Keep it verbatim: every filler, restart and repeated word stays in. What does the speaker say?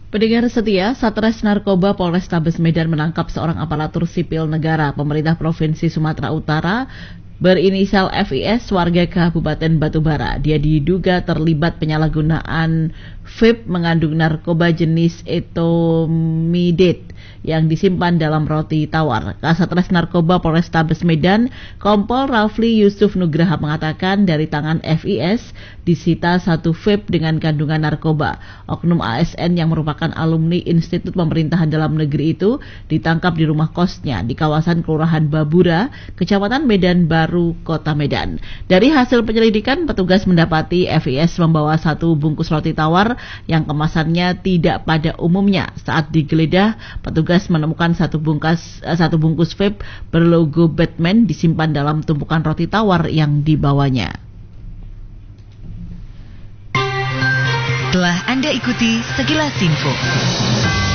Pendengar setia, Satres Narkoba Polrestabes Medan menangkap seorang aparatur sipil negara pemerintah Provinsi Sumatera Utara berinisial F I S warga Kabupaten Batubara. Dia diduga terlibat penyalahgunaan vape mengandung narkoba jenis etomidate yang disimpan dalam roti tawar. Kasatres Narkoba Polrestabes Medan, Kompol Rafli Yusuf Nugraha mengatakan dari tangan F I S disita satu vape dengan kandungan narkoba. Oknum A S N yang merupakan alumni Institut Pemerintahan Dalam Negeri itu ditangkap di rumah kosnya di kawasan Kelurahan Babura, Kecamatan Medan Baru, Kota Medan. Dari hasil penyelidikan, petugas mendapati F I S membawa satu bungkus roti tawar yang kemasannya tidak pada umumnya. Saat digeledah, petugas menemukan satu bungkus satu bungkus vape berlogo Batman disimpan dalam tumpukan roti tawar yang dibawanya. Telah Anda ikuti sekilas info.